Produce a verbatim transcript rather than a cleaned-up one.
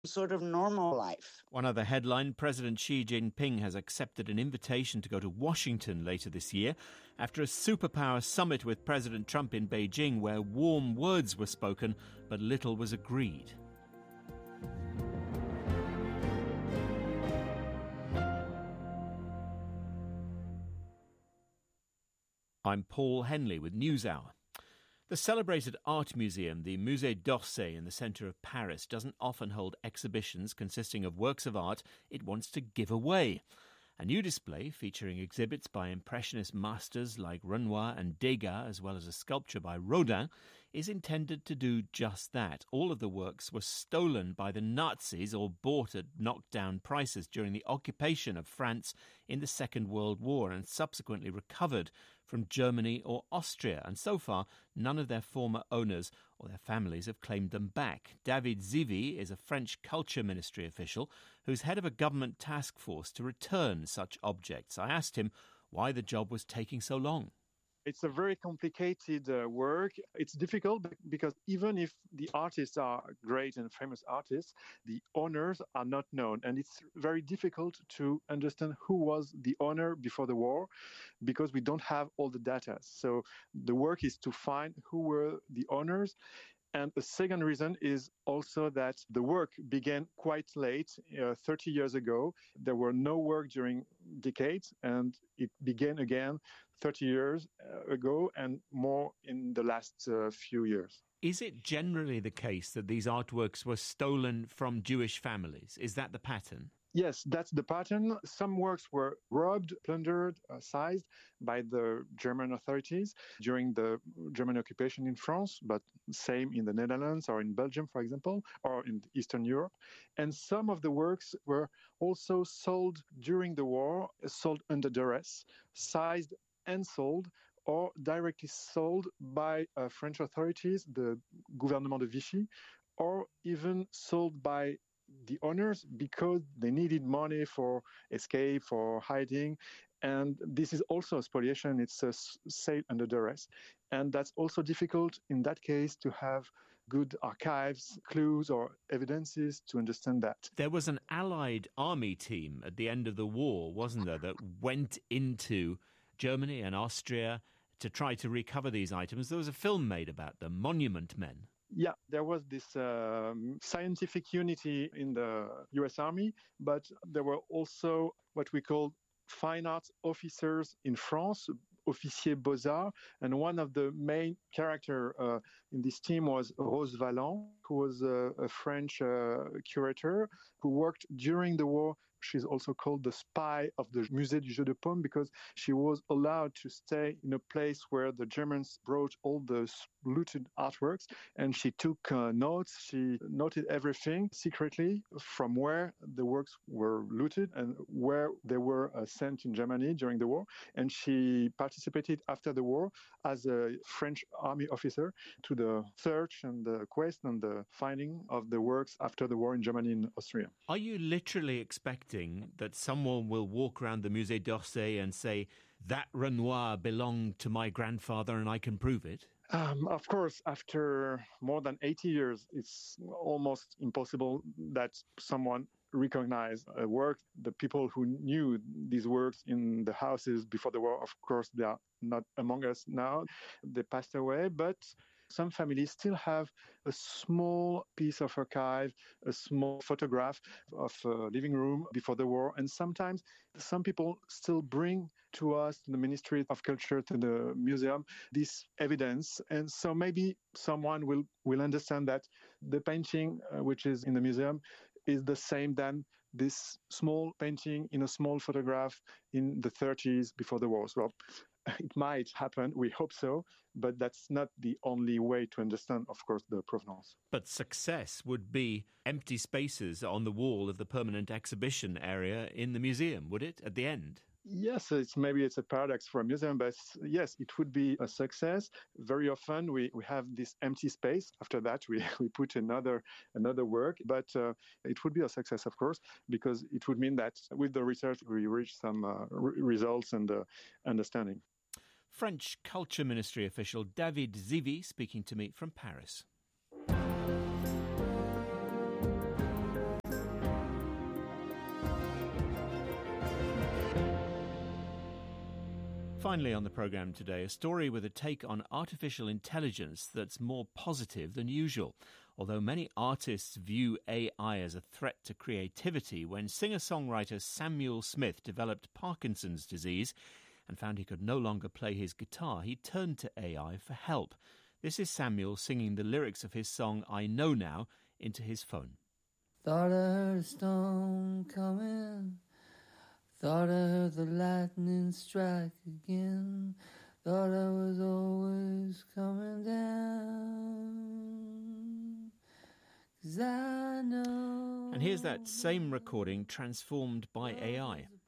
sort of normal life. One other headline, President Xi Jinping has accepted an invitation to go to Washington later this year after a superpower summit with President Trump in Beijing where warm words were spoken but little was agreed. I'm Paul Henley with NewsHour. The celebrated art museum, the Musée d'Orsay in the centre of Paris, doesn't often hold exhibitions consisting of works of art it wants to give away. A new display featuring exhibits by Impressionist masters like Renoir and Degas, as well as a sculpture by Rodin, is intended to do just that. All of the works were stolen by the Nazis or bought at knocked-down prices during the occupation of France in the Second World War and subsequently recovered from Germany or Austria. And so far, none of their former owners or their families have claimed them back. David Zivie is a French culture ministry official who's head of a government task force to return such objects. I asked him why the job was taking so long. It's a very complicated uh, work. It's difficult because even if the artists are great and famous artists, the owners are not known. And it's very difficult to understand who was the owner before the war because we don't have all the data. So the work is to find who were the owners. And the second reason is also that the work began quite late, uh, thirty years ago. There were no work during decades, and it began again thirty years ago and more in the last uh, few years. Is it generally the case that these artworks were stolen from Jewish families? Is that the pattern? Yes, that's the pattern. Some works were robbed, plundered, uh, seized by the German authorities during the German occupation in France, but same in the Netherlands or in Belgium, for example, or in Eastern Europe. And some of the works were also sold during the war, sold under duress, seized and sold, or directly sold by uh, French authorities, the Gouvernement de Vichy, or even sold by the owners because they needed money for escape, for hiding. And this is also a spoliation. It's a sale under duress. And that's also difficult in that case to have good archives, clues or evidences to understand that. There was an Allied army team at the end of the war, wasn't there, that went into Germany and Austria to try to recover these items. There was a film made about them, Monument Men. Yeah, there was this um, scientific unity in the U S Army, but there were also what we call fine arts officers in France, officiers beaux-arts, and one of the main characters uh, in this team was Rose Valland, who was a, a French uh, curator who worked during the war. She's also called the spy of the Musée du Jeu de Paume because she was allowed to stay in a place where the Germans brought all the looted artworks, and she took uh, notes. She noted everything secretly from where the works were looted and where they were uh, sent in Germany during the war. And she participated after the war as a French army officer to the search and the quest and the finding of the works after the war in Germany and Austria. Are you literally expecting that someone will walk around the Musée d'Orsay and say, that Renoir belonged to my grandfather and I can prove it? Um, of course, after more than eighty years, it's almost impossible that someone recognize a work. The people who knew these works in the houses before the war, of course, they are not among us now. They passed away, but some families still have a small piece of archive, a small photograph of a living room before the war. And sometimes some people still bring to us, to the Ministry of Culture, to the museum, this evidence. And so maybe someone will, will understand that the painting uh, which is in the museum is the same than this small painting in a small photograph in the thirties before the war. So it might happen, we hope so, but that's not the only way to understand, of course, the provenance. But success would be empty spaces on the wall of the permanent exhibition area in the museum, would it, at the end? Yes, it's maybe it's a paradox for a museum, but yes, it would be a success. Very often we, we have this empty space. After that, we, we put another another work, but uh, it would be a success, of course, because it would mean that with the research, we reach some uh, re- results and uh, understanding. French Culture Ministry official David Zivie speaking to me from Paris. Finally on the programme today, a story with a take on artificial intelligence that's more positive than usual. Although many artists view A I as a threat to creativity, when singer-songwriter Samuel Smith developed Parkinson's disease and found he could no longer play his guitar, he turned to A I for help. This is Samuel singing the lyrics of his song I Know Now into his phone. Thought I heard a storm coming, thought I heard the lightning strike again, thought I was always coming down, 'cause I know. And here's that same recording transformed by A I.